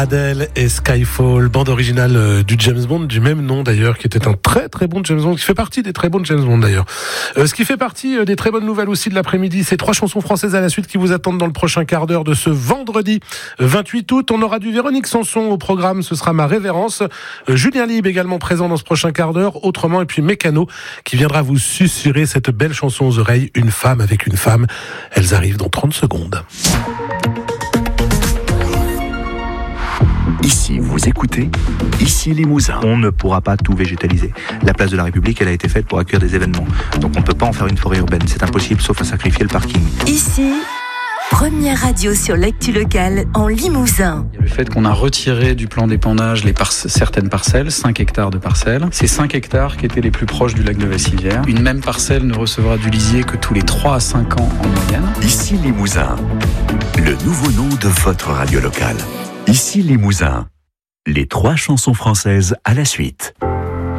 Adele et Skyfall, bande originale du James Bond, du même nom d'ailleurs, qui était un très très bon James Bond, qui fait partie des très bons James Bond d'ailleurs. Ce qui fait partie des très bonnes nouvelles aussi de l'après-midi, c'est 3 chansons françaises à la suite qui vous attendent dans le prochain quart d'heure de ce vendredi 28 août. On aura du Véronique Sanson au programme, ce sera Ma Révérence. Julien Libre également présent dans ce prochain quart d'heure, autrement, et puis Mécano qui viendra vous susurrer cette belle chanson aux oreilles, Une femme avec une femme. Elles arrivent dans 30 secondes. Ici, vous écoutez, ici Limousin. On ne pourra pas tout végétaliser. La place de la République, elle a été faite pour accueillir des événements. Donc on ne peut pas en faire une forêt urbaine. C'est impossible, sauf à sacrifier le parking. Ici, première radio sur l'actu locale en Limousin. Le fait qu'on a retiré du plan d'épandage certaines parcelles, 5 hectares de parcelles. C'est 5 hectares qui étaient les plus proches du lac de Vassivière. Une même parcelle ne recevra du lisier que tous les 3 à 5 ans en moyenne. Ici Limousin, le nouveau nom de votre radio locale. Ici Limousin, les 3 chansons françaises à la suite.